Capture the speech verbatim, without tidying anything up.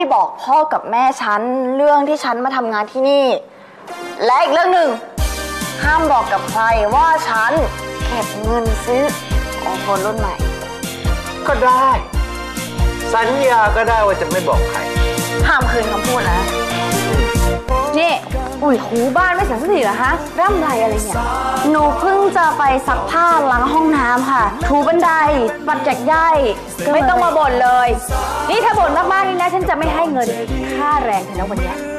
ที่บอกพ่อกับแม่ฉันเรื่องที่ฉันมาทำงานที่นี่และอีกเรื่องหนึ่งห้ามบอกกับใครว่าฉันเก็บเงินซื้อไอโฟนรุ่นใหม่ก็ได้สัญญาก็ได้ว่าจะไม่บอกใครห้ามคืนคำพูดนะนี่อุ่ยถูบ้านไม่เสร็จสักทีเหรอฮะร่ำไรอะไรเนี่ยหนูเพิ่งจะไปซักผ้าล้างห้องน้ำค่ะถูบันไดปัดจักรได้ไม่ต้องมาบ่นเลยนี่ถ้าบ่นมากๆนี่นะฉันจะไม่ให้เงินค่าแรงเธอนะวันนี้